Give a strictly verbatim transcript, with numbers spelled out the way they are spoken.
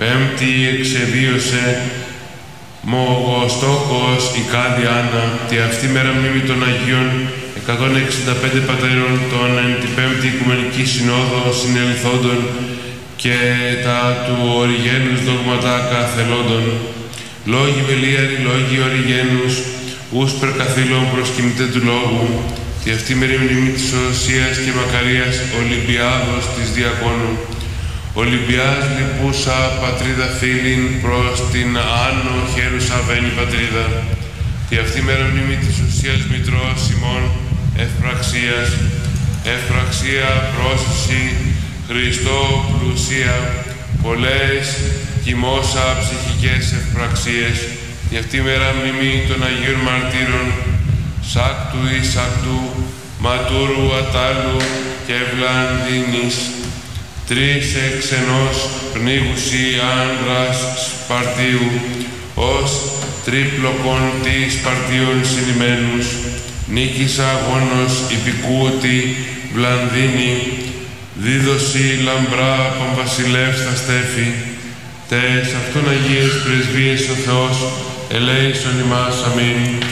Πέμπτη εξεβίωσε Μογοστόκος η Κάδη Άννα, τη αυτή μέρα μνήμη των Αγίων εκατόν εξήντα πέντε πατέρων των εν τη Πέμπτη Οικουμενική Συνόδο συνελθόντων και τα του Οριγένους δόγματα καθελόντων. Λόγοι βελίαροι, λόγοι Οριγένους, ους περκαθήλων προσκυνητέ του λόγου, τη αυτή μέρα μνήμη της Οσίας και Μακαρίας Ολυμπιάδος της Διακόνου. Ολυμπιάς λυπούσα πατρίδα φίλην προς την άνω χέρουσα βαίνει πατρίδα. Τη αυτή μέρα μνήμη της Ουσίας Μητρός ημών ευπραξίας, ευπραξία πρόσωση, Χριστό πλουσία, πολλές κοιμώσα ψυχικές ευπραξίες. Τη αυτή μέρα μνήμη των Αγίων Μαρτύρων, Σάκτου ή Σάκτου, Ματούρου, Ατάλου και Βλανδίνης. Τρεις εξ ενός πνίγουσι άνδρας Σπαρτίου, ως τρίπλοκον τη Σπαρτίων συνημένους, νίκης αγώνος υπηκούτη Βλανδίνη, δίδωση λαμπρά παμβασιλεύ στα στέφη, τες αυτόν Αγίες πρεσβείες ο Θεός, ελέησον ημάς, αμήν.